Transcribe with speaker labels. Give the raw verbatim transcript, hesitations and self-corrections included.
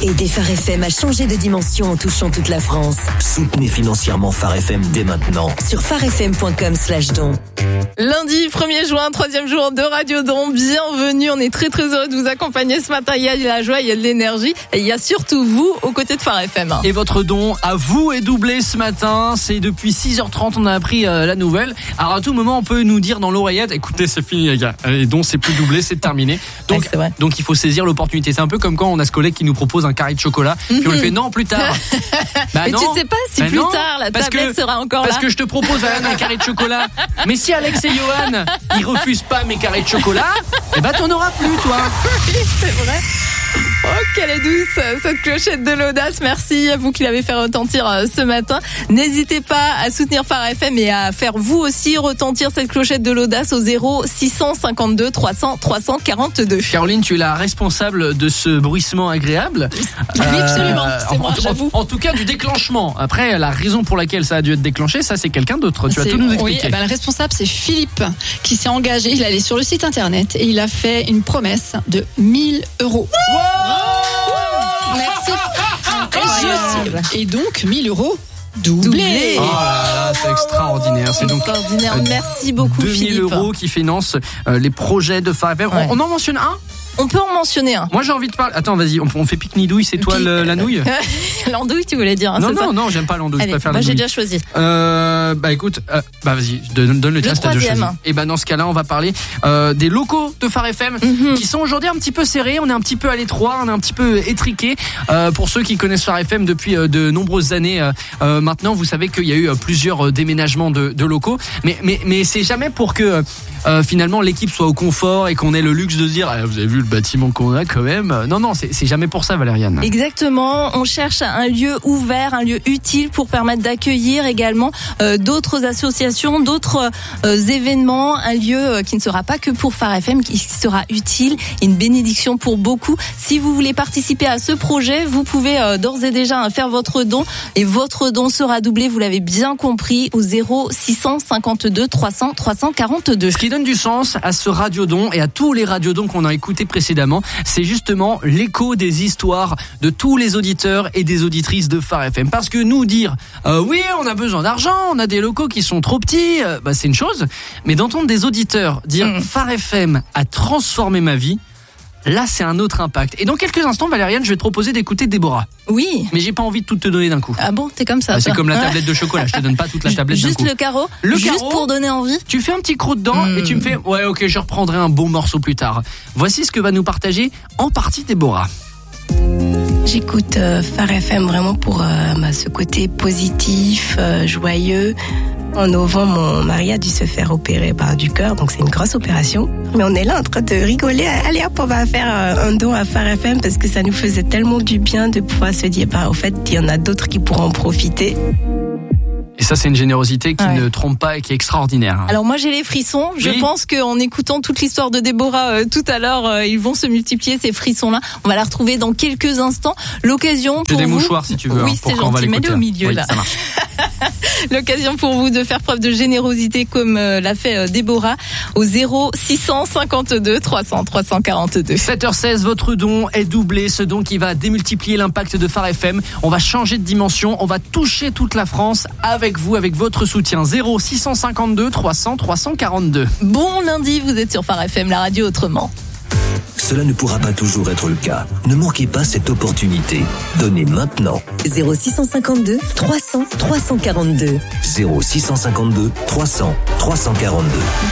Speaker 1: Aidez Phare F M à changer de dimension en touchant toute la France.
Speaker 2: Soutenez financièrement Phare F M dès maintenant.
Speaker 1: Sur pharefm point com slash don.
Speaker 3: Lundi premier juin, troisième jour de Radio Don. Bienvenue, on est très très heureux de vous accompagner ce matin. Il y a de la joie, il y a de l'énergie et il y a surtout vous aux côtés de Phare F M.
Speaker 4: Et votre don à vous est doublé ce matin. C'est depuis six heures trente, on a appris euh, la nouvelle. Alors à tout moment, on peut nous dire dans l'oreillette, écoutez, c'est fini les gars. Les dons, c'est plus doublé, c'est terminé. Donc,
Speaker 3: ouais, c'est vrai.
Speaker 4: donc il faut saisir l'opportunité. C'est un peu comme quand on a ce collègue qui nous propose un carré de chocolat, puis mm-hmm. on lui fait non, plus tard.
Speaker 3: Bah mais non, tu sais pas si bah plus
Speaker 4: non,
Speaker 3: tard la tablette
Speaker 4: que,
Speaker 3: sera encore
Speaker 4: parce
Speaker 3: là.
Speaker 4: Parce que je te propose Alan, un carré de chocolat. Mais si Alex et Johan, ils refusent pas mes carrés de chocolat, eh ben t'en auras plus toi.
Speaker 3: Oui, c'est vrai. Oh, qu'elle est douce, cette clochette de l'audace. Merci à vous qui l'avez fait retentir ce matin. N'hésitez pas à soutenir Phare F M et à faire vous aussi retentir cette clochette de l'audace au zéro six cent cinquante-deux trois cents trois cent quarante-deux.
Speaker 4: Caroline, tu es la responsable de ce bruissement agréable.
Speaker 3: Oui, absolument. C'est
Speaker 4: euh,
Speaker 3: moi,
Speaker 4: en,
Speaker 3: j'avoue.
Speaker 4: En, en tout cas, du déclenchement. Après, la raison pour laquelle ça a dû être déclenché, ça, c'est quelqu'un d'autre. Tu vas tout nous expliquer.
Speaker 5: Oui, ben, le responsable, c'est Philippe, qui s'est engagé. Il allait sur le site internet et il a fait une promesse de mille euros.
Speaker 4: Wow
Speaker 5: Merci. Et, et donc, mille euros doublés.
Speaker 4: Oh là là, c'est extraordinaire. C'est donc
Speaker 3: extraordinaire. Merci beaucoup,
Speaker 4: deux mille
Speaker 3: Philippe.
Speaker 4: euros qui financent euh, les projets de Phare F M.
Speaker 3: Ouais.
Speaker 4: On, on en mentionne un?
Speaker 3: On peut en mentionner un.
Speaker 4: Moi j'ai envie de parler. Attends, vas-y, on, on fait pique-nidouille, c'est toi
Speaker 3: Puis,
Speaker 4: le, la nouille?
Speaker 3: L'andouille, tu voulais dire, hein,
Speaker 4: non,
Speaker 3: c'est
Speaker 4: non,
Speaker 3: ça
Speaker 4: non, j'aime pas l'andouille,
Speaker 3: Allez,
Speaker 4: je préfère
Speaker 3: moi
Speaker 4: l'andouille.
Speaker 3: j'ai déjà choisi.
Speaker 4: Euh, bah écoute, euh, bah vas-y, donne, donne le tien, c'est déjà choisi. Et bah dans ce cas-là, on va parler euh, des locaux de Phare F M mm-hmm. qui sont aujourd'hui un petit peu serrés, on est un petit peu à l'étroit, on est un petit peu étriqué. Euh, pour ceux qui connaissent Phare F M depuis euh, de nombreuses années euh, euh, maintenant, vous savez qu'il y a eu euh, plusieurs euh, déménagements de, de locaux, mais, mais, mais c'est jamais pour que euh, finalement l'équipe soit au confort et qu'on ait le luxe de se dire ah, vous avez vu le bâtiment qu'on a quand même. Non, non, c'est, c'est jamais pour ça, Valériane.
Speaker 3: Exactement. On cherche un lieu ouvert, un lieu utile pour permettre d'accueillir également euh, d'autres associations, d'autres euh, événements. Un lieu euh, qui ne sera pas que pour Phare F M, qui sera utile, une bénédiction pour beaucoup. Si vous voulez participer à ce projet, vous pouvez euh, d'ores et déjà faire votre don et votre don sera doublé. Vous l'avez bien compris au zéro six cent cinquante-deux trois cents trois cent quarante-deux.
Speaker 4: Ce qui donne du sens à ce radiodon et à tous les radiodons qu'on a écoutés précédemment, c'est justement l'écho des histoires de tous les auditeurs et des auditrices de Phare F M. Parce que nous dire euh, oui, on a besoin d'argent, on a des locaux qui sont trop petits, euh, bah c'est une chose. Mais d'entendre des auditeurs dire mmh. Phare F M a transformé ma vie, là c'est un autre impact. Et dans quelques instants, Valériane, je vais te proposer d'écouter Déborah.
Speaker 3: Oui.
Speaker 4: Mais j'ai pas envie de tout te donner d'un coup.
Speaker 3: Ah bon, t'es comme ça.
Speaker 4: Ah, c'est comme la tablette de chocolat, je te donne pas toute la tablette d'un coup.
Speaker 3: Juste le carreau.
Speaker 4: Le
Speaker 3: Juste
Speaker 4: carreau,
Speaker 3: pour donner envie.
Speaker 4: Tu fais un petit croc dedans mmh. et tu me fais ouais ok, je reprendrai un beau morceau plus tard. Voici ce que va nous partager en partie Déborah.
Speaker 6: J'écoute euh, Phare F M vraiment pour euh, bah, ce côté positif, euh, joyeux. En novembre, mon mari a dû se faire opérer par du cœur, donc c'est une grosse opération. Mais on est là en train de rigoler. Allez hop, on va faire euh, un don à Phare F M parce que ça nous faisait tellement du bien de pouvoir se dire, bah, au fait, il y en a d'autres qui pourront en profiter.
Speaker 4: Et ça, c'est une générosité qui
Speaker 3: ouais.
Speaker 4: ne trompe pas et qui est extraordinaire.
Speaker 3: Alors moi, j'ai les frissons. Je oui. pense qu'en écoutant toute l'histoire de Déborah euh, tout à l'heure, euh, ils vont se multiplier, ces frissons-là. On va la retrouver dans quelques instants. L'occasion pour
Speaker 4: J'ai des
Speaker 3: vous...
Speaker 4: mouchoirs, si tu veux.
Speaker 3: Oui,
Speaker 4: hein,
Speaker 3: c'est gentil. Mets-le au milieu,
Speaker 4: oui,
Speaker 3: là.
Speaker 4: Ça marche.
Speaker 3: L'occasion pour vous de faire preuve de générosité comme euh, l'a fait euh, Déborah au zéro six cent cinquante-deux trois cents trois cent quarante-deux.
Speaker 4: sept heures seize, votre don est doublé. Ce don qui va démultiplier l'impact de Phare F M. On va changer de dimension. On va toucher toute la France avec vous, avec votre soutien. zéro six cent cinquante-deux trois cents trois cent quarante-deux.
Speaker 3: Bon lundi, vous êtes sur Phare F M, la radio autrement.
Speaker 2: Cela ne pourra pas toujours être le cas. Ne manquez pas cette opportunité. Donnez maintenant.
Speaker 1: zéro six cent cinquante-deux trois cents trois cent quarante-deux.
Speaker 2: zéro six cent cinquante-deux trois cents trois cent quarante-deux.